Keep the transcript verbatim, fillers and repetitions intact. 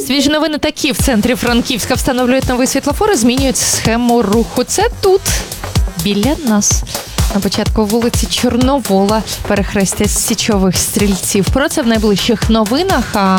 Свіжі новини такі. В центрі Франківська встановлюють новий світлофор і змінюють схему руху. Це тут, біля нас. На початку вулиці Чорновола, перехрестя Січових Стрільців. Про це в найближчих новинах. А